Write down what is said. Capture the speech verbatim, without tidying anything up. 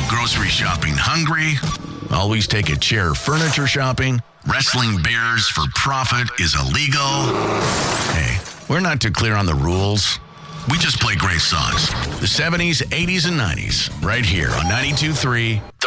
Grocery shopping hungry? Always take a chair furniture shopping? Wrestling bears for profit is illegal? Hey, we're not too clear on the rules. We just play great songs. The seventies, eighties, and nineties. Right here on ninety-two point three